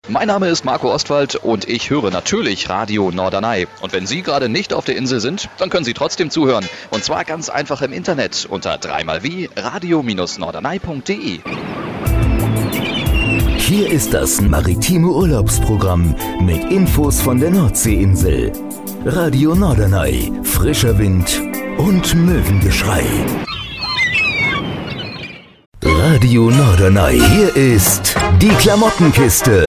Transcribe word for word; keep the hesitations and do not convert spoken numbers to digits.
Mein Name ist Marco Ostwald und ich höre natürlich Radio Norderney. Und wenn Sie gerade nicht auf der Insel sind, dann können Sie trotzdem zuhören. Und zwar ganz einfach im Internet unter dreimal wie radio norderney punkt de. Hier ist das maritime Urlaubsprogramm mit Infos von der Nordseeinsel. Radio Norderney, frischer Wind und Möwengeschrei. Radio Norderney, hier ist die Klamottenkiste.